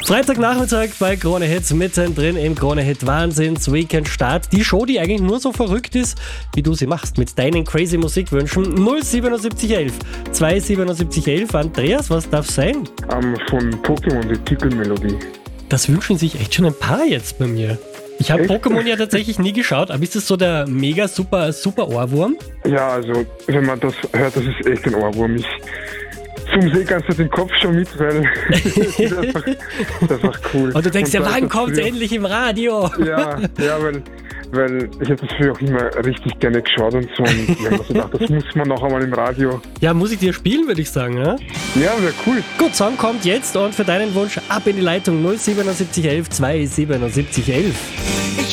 Freitagnachmittag bei Krone Hit, mittendrin im Krone Hit Wahnsinns Weekend Start. Die Show, die eigentlich nur so verrückt ist, wie du sie machst, mit deinen crazy Musikwünschen. 07711 27711. Andreas, was darf sein? Von Pokémon, die Titelmelodie. Das wünschen sich echt schon ein paar jetzt bei mir. Ich habe Pokémon ja tatsächlich nie geschaut, aber ist das so der mega super Ohrwurm? Ja, also wenn man das hört, das ist echt ein Ohrwurm. Ich zum See kannst du den Kopf schon mit, weil das ist einfach cool. Und du denkst ja, wann kommt es endlich im Radio? Ja, weil ich habe das früher auch immer richtig gerne geschaut und so. Und ich habe mir gedacht, das muss man noch einmal im Radio. Ja, muss ich dir spielen, würde ich sagen, ja? Ja, wäre cool. Gut, Song kommt jetzt und für deinen Wunsch ab in die Leitung 07711 27711.